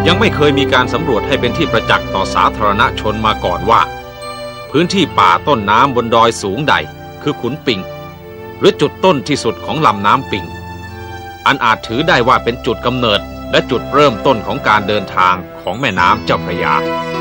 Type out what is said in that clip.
ยังไม่เคยมีการสำรวจให้เป็นที่ประจักษ์ต่อสาธารณชนมาก่อนว่าพื้นที่ป่าต้นน้ำบนดอยสูงใดคือขุนปิงหรือจุดต้นที่สุดของลำน้ำปิงอันอาจถือได้ว่าเป็นจุดกำเนิดและจุดเริ่มต้นของการเดินทางของแม่น้ำเจ้าพระยา